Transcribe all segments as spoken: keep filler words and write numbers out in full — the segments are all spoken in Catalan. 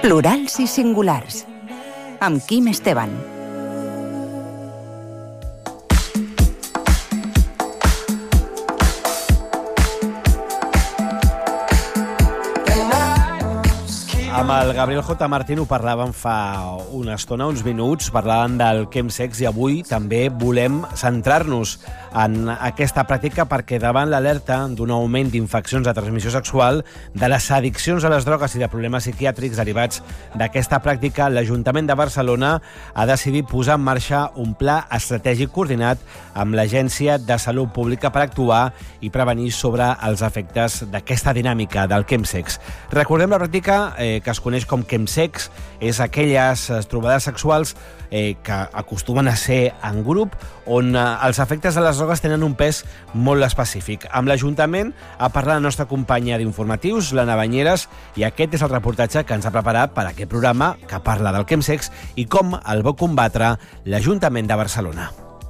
Plurals i singulars, amb Quim Esteban. Amb el Gabriel J. Martín ho parlàvem fa una estona, uns minuts, parlàvem del chemsex i avui també volem centrar-nos en aquesta pràctica perquè davant l'alerta d'un augment d'infeccions de transmissió sexual, de les addiccions a les drogues i de problemes psiquiàtrics derivats d'aquesta pràctica, l'Ajuntament de Barcelona ha decidit posar en marxa un pla estratègic coordinat amb l'Agència de Salut Pública per actuar i prevenir sobre els efectes d'aquesta dinàmica del chemsex. Recordem la pràctica eh, que es coneix com chemsex, és aquelles trobades sexuals eh, que acostumen a ser en grup, on eh, els efectes de les drogues tenen un pes molt específic. Amb l'Ajuntament ha parlat la nostra companya d'informatius, l'Anna Banyeres, i aquest és el reportatge que ens ha preparat per a aquest programa que parla del chemsex i com el vol combatre l'Ajuntament de Barcelona.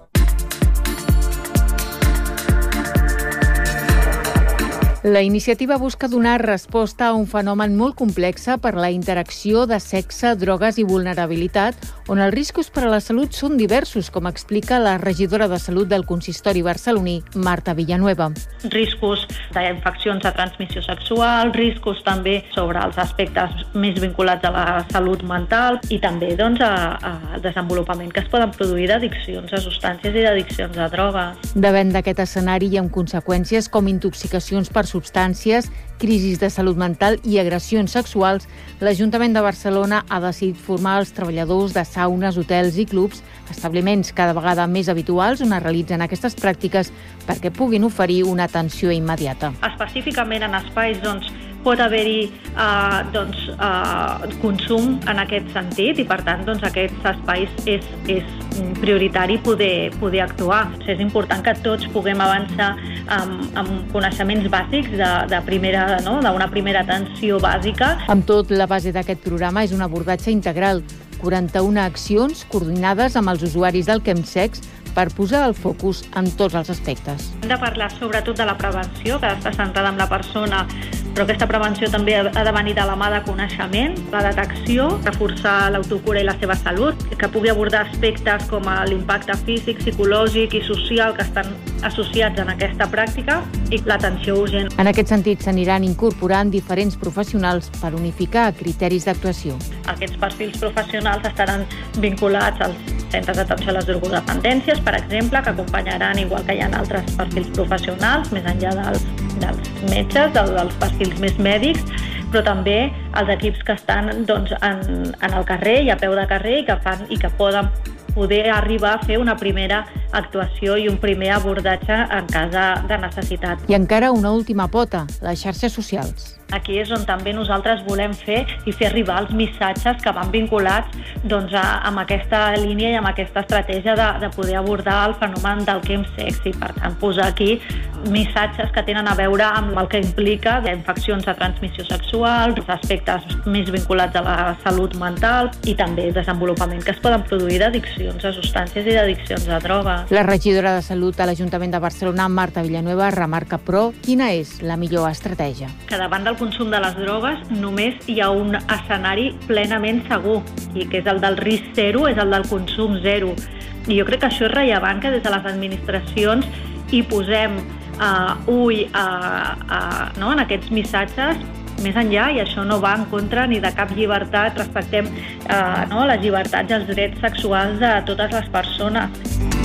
La iniciativa busca donar resposta a un fenomen molt complex per la interacció de sexe, drogues i vulnerabilitat, on els riscos per a la salut són diversos, com explica la regidora de Salut del Consistori barceloní, Marta Villanueva. Riscos d'infeccions de transmissió sexual, riscos també sobre els aspectes més vinculats a la salut mental i també doncs, al desenvolupament que es poden produir d'addiccions a substàncies i d'addiccions a drogues. Davant d'aquest escenari i amb conseqüències com intoxicacions per substàncies, crisis de salut mental i agressions sexuals, l'Ajuntament de Barcelona ha decidit formar els treballadors de saunes, hotels i clubs, establiments cada vegada més habituals on es realitzen aquestes pràctiques perquè puguin oferir una atenció immediata. Específicament en espais doncs, pot haver-hi eh, doncs, eh, consum en aquest sentit i, per tant, doncs, aquests espais és, és prioritari poder, poder actuar. És important que tots puguem avançar amb, amb coneixements bàsics de, de primera, no? d'una primera atenció bàsica. Amb tot, la base d'aquest programa és un abordatge integral, quaranta-una accions coordinades amb els usuaris del chemsex per posar el focus en tots els aspectes. Hem de parlar sobretot de la prevenció, que està centrada en la persona, però aquesta prevenció també ha de venir de la mà de coneixement, la detecció, reforçar l'autocura i la seva salut, que pugui abordar aspectes com l'impacte físic, psicològic i social que estan associats en aquesta pràctica i l'atenció urgent. En aquest sentit, s'aniran incorporant diferents professionals per unificar criteris d'actuació. Aquests perfils professionals estaran vinculats als centres d'atenció a les drogodependències, per exemple, que acompanyaran, igual que hi ha altres perfils professionals, més enllà dels, dels metges, dels, dels perfils més mèdics, però també els equips que estan doncs, en, en el carrer i a peu de carrer i que, fan, i que poden poder arribar a fer una primera actuació i un primer abordatge en cas de, de necessitat. I encara una última pota, les xarxes socials. Aquí és on també nosaltres volem fer i fer arribar els missatges que van vinculats doncs, a, amb aquesta línia i amb aquesta estratègia de, de poder abordar el fenomen del chemsex i, per tant, posar aquí missatges que tenen a veure amb el que implica infeccions de transmissió sexual, aspectes més vinculats a la salut mental i també el desenvolupament que es poden produir d'addiccions a substàncies i d'addiccions a drogues. La regidora de Salut a l'Ajuntament de Barcelona, Marta Villanueva, remarca, però, quina és la millor estratègia. Que davant del consum de les drogues només hi ha un escenari plenament segur i que és el del risc zero, és el del consum zero. I jo crec que això és rellevant que des de les administracions hi posem uh, ull uh, uh, no, en aquests missatges més enllà, i això no va en contra ni de cap llibertat, respectem uh, no, les llibertats i els drets sexuals de totes les persones.